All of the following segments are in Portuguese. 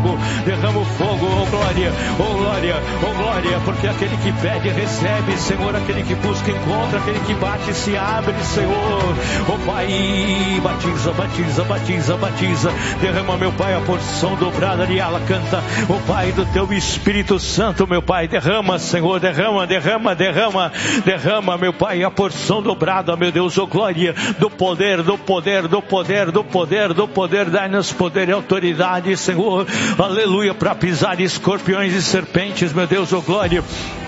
derrama o fogo, oh glória, oh glória, oh glória, porque aquele que pede recebe, Senhor, aquele que busca encontra, aquele que bate se abre, Senhor, oh Pai, batiza, batiza, batiza, batiza, derrama, meu Pai, a porção dobrada de ala canta, oh Pai, do teu Espírito Santo, meu Pai, derrama, Senhor, derrama, derrama, derrama, derrama, meu Pai, a porção dobrada, meu Deus, oh glória, do poder, do poder, do poder, do poder, do poder, dai-nos poder e autoridade, Senhor, aleluia, para pisar escorpiões e serpentes, meu Deus, oh glória,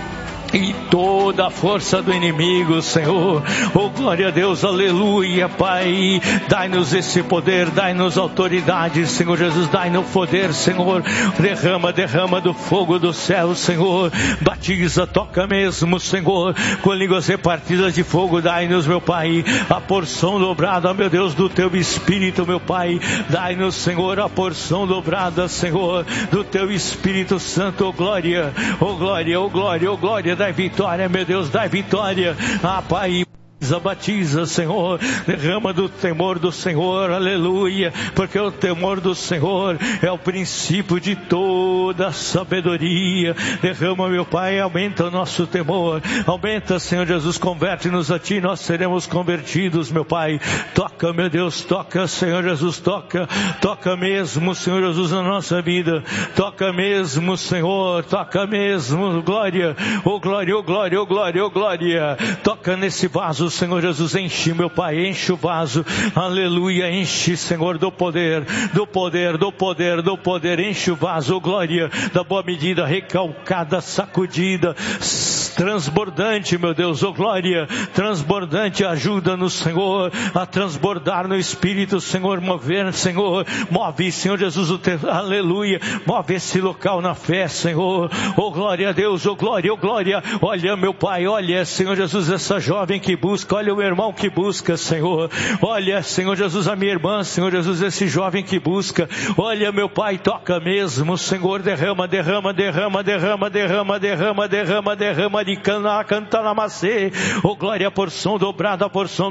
e toda a força do inimigo, Senhor, oh glória a Deus, aleluia, Pai, dai-nos esse poder, dai-nos autoridade, Senhor Jesus, dai-nos poder, Senhor, derrama, derrama do fogo do céu, Senhor, batiza, toca mesmo, Senhor, com línguas repartidas de fogo, dai-nos, meu Pai, a porção dobrada, meu Deus, do teu Espírito, meu Pai, dai-nos, Senhor, a porção dobrada, Senhor, do teu Espírito Santo, oh glória, oh glória, oh glória, oh glória, dai vitória, meu Deus, dai vitória, Pai, batiza, Senhor, derrama do temor do Senhor, aleluia, porque o temor do Senhor é o princípio de toda a sabedoria, derrama, meu Pai, aumenta o nosso temor, aumenta, Senhor Jesus, converte-nos a Ti, nós seremos convertidos, meu Pai, toca, meu Deus, toca, Senhor Jesus, toca, toca mesmo, Senhor Jesus, na nossa vida, toca mesmo, Senhor, toca mesmo, glória, oh glória, oh glória, oh glória, oh glória, toca nesse vaso, Senhor Jesus, enche, meu Pai, enche o vaso, aleluia, enche, Senhor, do poder, do poder, do poder, do poder, enche o vaso, oh glória, da boa medida, recalcada, sacudida, transbordante, meu Deus, oh glória, transbordante, ajuda-nos, Senhor, a transbordar no Espírito, Senhor, mover, Senhor, move, Senhor Jesus, o teu, aleluia, move esse local na fé, Senhor, oh glória a Deus, oh glória, olha, meu Pai, olha, Senhor Jesus, essa jovem que busca, olha o meu irmão que busca, Senhor, olha, Senhor Jesus, a minha irmã, Senhor Jesus, esse jovem que busca, olha, meu Pai, toca mesmo, Senhor, derrama, derrama, derrama, derrama, derrama, derrama, derrama, derrama, de canta na macê, oh glória, a porção dobrada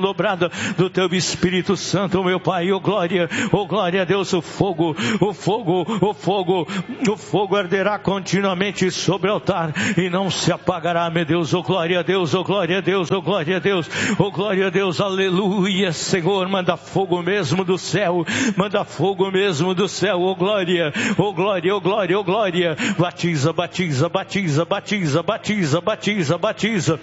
do teu Espírito Santo, meu Pai, oh glória a Deus, o fogo, o fogo, o fogo, o fogo arderá continuamente sobre o altar e não se apagará, meu Deus, oh glória a Deus, oh glória a Deus, oh glória a Deus, oh glória a Deus, aleluia, Senhor, manda fogo mesmo do céu, manda fogo mesmo do céu, oh glória, oh glória, oh glória, oh glória, batiza, batiza, batiza, batiza, batiza, batiza, batiza.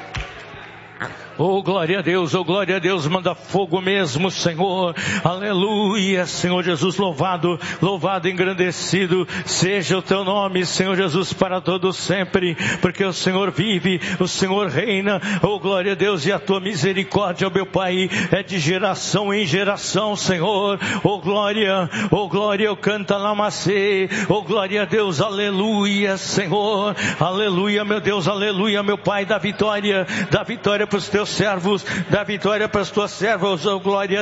Oh glória a Deus, manda fogo mesmo, Senhor, aleluia, Senhor Jesus, louvado, louvado, engrandecido, seja o teu nome, Senhor Jesus, para todo sempre, porque o Senhor vive, o Senhor reina, oh glória a Deus, e a tua misericórdia, meu Pai, é de geração em geração, Senhor, oh glória, eu canta lá macê, oh glória a Deus, aleluia, Senhor, aleluia, meu Deus, aleluia, meu Pai, dá vitória para os teus servos, dá vitória para as tuas servas, oh glória a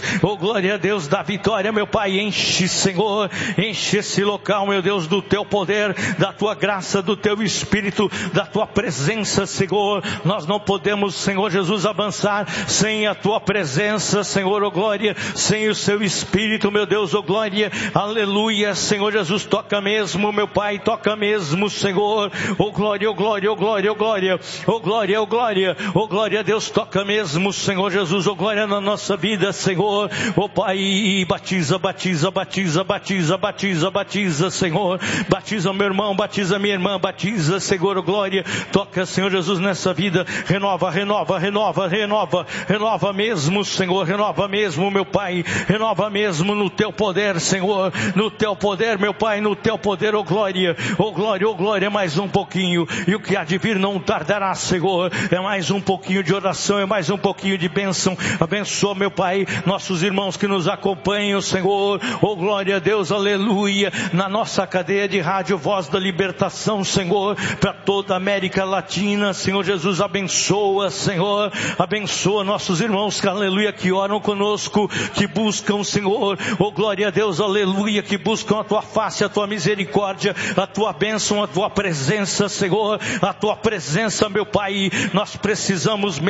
Deus, dá vitória, meu Pai, enche, Senhor, enche esse local, meu Deus, do teu poder, da tua graça, do teu Espírito, da tua presença, Senhor, nós não podemos, Senhor Jesus, avançar sem a tua presença, Senhor, oh glória, sem o seu Espírito, meu Deus, oh glória, aleluia, Senhor Jesus, toca mesmo, meu Pai, toca mesmo, Senhor, oh glória, oh glória, oh glória, oh glória, oh glória, oh glória, oh glória a Deus, toca mesmo, Senhor Jesus, oh glória na nossa vida, Senhor, oh Pai, batiza, batiza, batiza, batiza, batiza, batiza, Senhor, batiza meu irmão, batiza minha irmã, batiza, Senhor, oh glória, toca, Senhor Jesus, nessa vida, renova, renova, renova, renova, renova mesmo, Senhor, renova mesmo, meu Pai, renova mesmo no teu poder, Senhor, no teu poder, meu Pai, no teu poder, oh glória, oh glória, oh glória, mais um pouquinho, e o que há de vir não tardará, Senhor, é mais um pouquinho de oração, é mais um pouquinho de bênção, abençoa, meu Pai, nossos irmãos que nos acompanham, Senhor, oh glória a Deus, aleluia, na nossa cadeia de rádio Voz da Libertação, Senhor, para toda a América Latina, Senhor Jesus, abençoa, Senhor, abençoa nossos irmãos, que aleluia, que oram conosco, que buscam, Senhor, oh glória a Deus, aleluia, que buscam a tua face, a tua misericórdia, a tua bênção, a tua presença, Senhor, a tua presença, meu Pai, nós precisamos mesmo,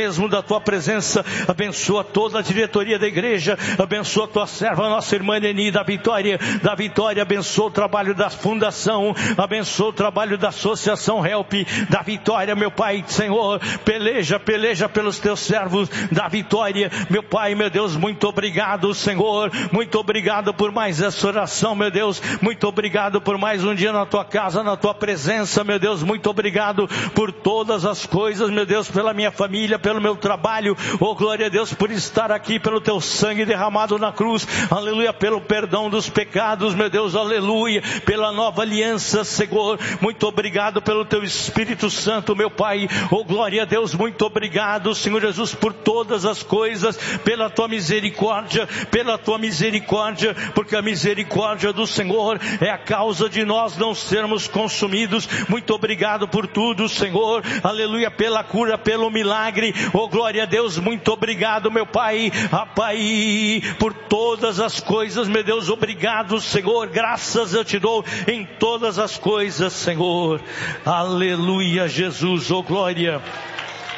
mesmo da tua presença. Abençoa toda a diretoria da igreja, abençoa a tua serva, nossa irmã Neni da Vitória, abençoa o trabalho da fundação, abençoa o trabalho da associação Help da Vitória, meu Pai, Senhor, peleja pelos teus servos da Vitória, meu Pai, meu Deus, muito obrigado, Senhor, muito obrigado por mais essa oração, meu Deus, muito obrigado por mais um dia na tua casa, na tua presença, meu Deus, muito obrigado por todas as coisas, meu Deus, pela minha família, pelo meu trabalho, oh glória a Deus, por estar aqui, pelo teu sangue derramado na cruz, aleluia, pelo perdão dos pecados, meu Deus, aleluia, pela nova aliança, Senhor, muito obrigado pelo teu Espírito Santo, meu Pai, oh glória a Deus, muito obrigado, Senhor Jesus, por todas as coisas, pela tua misericórdia, porque a misericórdia do Senhor é a causa de nós não sermos consumidos. Muito obrigado por tudo, Senhor, aleluia, pela cura, pelo milagre, oh glória a Deus, muito obrigado, meu Pai, Pai, por todas as coisas, meu Deus, obrigado, Senhor, graças eu te dou em todas as coisas, Senhor, aleluia, Jesus, oh glória.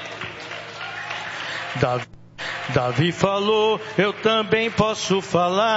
Davi falou, eu também posso falar.